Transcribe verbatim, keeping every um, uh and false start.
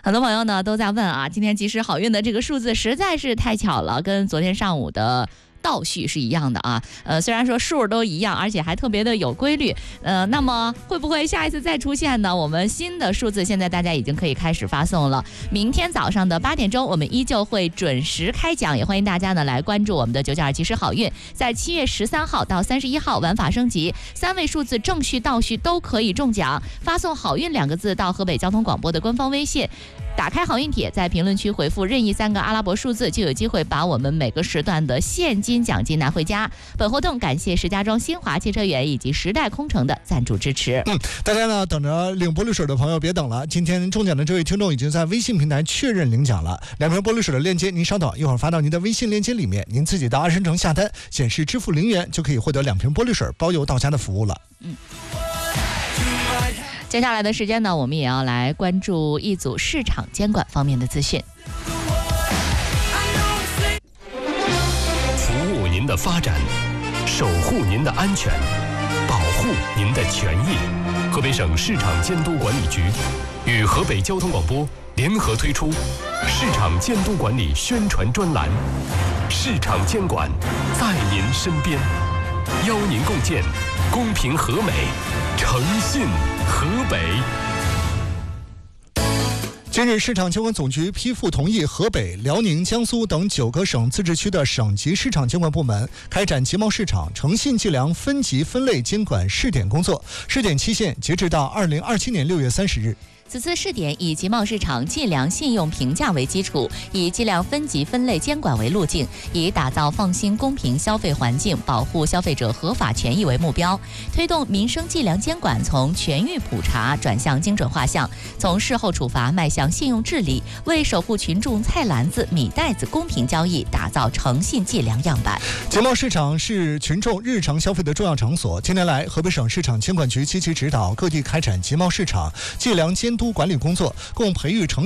很多朋友呢都在问啊，今天及时好运的这个数字实在是太巧了，跟昨天上午的倒序是一样的啊，呃，虽然说数都一样，而且还特别的有规律，呃，那么会不会下一次再出现呢？我们新的数字现在大家已经可以开始发送了。明天早上的八点钟，我们依旧会准时开奖，也欢迎大家呢来关注我们的九九二及时好运。在七月十三号到三十一号，玩法升级，三位数字正序、倒序都可以中奖。发送“好运”两个字到河北交通广播的官方微信。打开好运帖，在评论区回复任意三个阿拉伯数字，就有机会把我们每个时段的现金奖金拿回家。本活动感谢石家庄新华汽车园以及时代空城的赞助支持。 嗯，大家呢等着领玻璃水的朋友别等了，今天中奖的这位听众已经在微信平台确认领奖了。两瓶玻璃水的链接您稍等，一会儿发到您的微信链接里面，您自己到阿申城下单，显示支付零元就可以获得两瓶玻璃水包邮到家的服务了。 嗯。接下来的时间呢，我们也要来关注一组市场监管方面的资讯。 服务您的发展，守护您的安全，保护您的权益。河北省市场监督管理局与河北交通广播联合推出市场监督管理宣传专栏，市场监管在您身边，邀您共建公平和美，诚信河北。 今日，市场监管总局批复同意河北、辽宁、江苏等九个省自治区的省级市场监管部门开展集贸市场诚信计量分级分类监管试点工作，试点期限截止到二零二七年六月三十日。 此次试点以集贸市场计量信用评价为基础，以计量分级分类监管为路径，以打造放心公平消费环境、保护消费者合法权益为目标，推动民生计量监管从全域普查转向精准画像，从事后处罚迈向信用治理，为守护群众菜篮子、米袋子公平交易打造诚信计量样板。 集贸市场是群众日常消费的重要场所。近年来，河北省市场监管局积极指导各地开展集贸市场计量监督管理工作，共培育诚